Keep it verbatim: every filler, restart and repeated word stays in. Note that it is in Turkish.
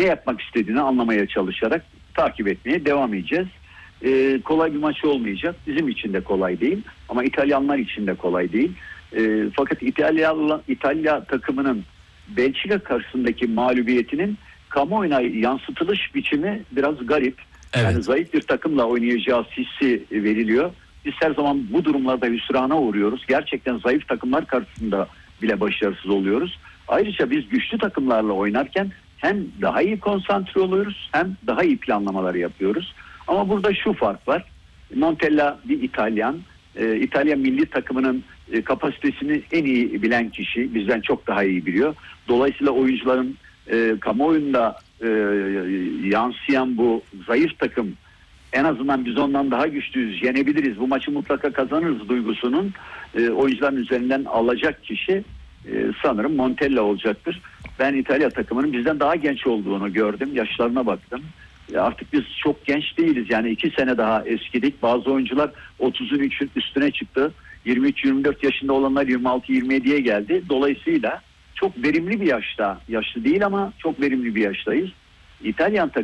yapmak istediğini anlamaya çalışarak takip etmeye devam edeceğiz. Ee, kolay bir maç olmayacak. Bizim için de kolay değil. Ama İtalyanlar için de kolay değil. Ee, fakat İtalya, İtalya takımının Belçika karşısındaki mağlubiyetinin kamuoyuna yansıtılış biçimi biraz garip. Evet. Yani zayıf bir takımla oynayacağı hissi veriliyor. Biz her zaman bu durumlarda hüsrana uğruyoruz. Gerçekten zayıf takımlar karşısında bile başarısız oluyoruz. Ayrıca biz güçlü takımlarla oynarken hem daha iyi konsantre oluyoruz hem daha iyi planlamalar yapıyoruz. Ama burada şu fark var. Montella bir İtalyan. Ee, İtalya milli takımının e, kapasitesini en iyi bilen kişi. Bizden çok daha iyi biliyor. Dolayısıyla oyuncuların e, kamuoyunda e, yansıyan bu zayıf takım, en azından biz ondan daha güçlüyüz, yenebiliriz, bu maçı mutlaka kazanırız duygusunun e, oyuncuların üzerinden alacak kişi e, sanırım Montella olacaktır. Ben İtalya takımının bizden daha genç olduğunu gördüm. Yaşlarına baktım. E, artık biz çok genç değiliz. Yani iki sene daha eskidik. Bazı oyuncular otuzun üstüne çıktı. yirmi üç yirmi dört yaşında olanlar yirmi altı yirmi yediye geldi. Dolayısıyla çok verimli bir yaşta. Yaşlı değil ama çok verimli bir yaştayız. İtalyan takımı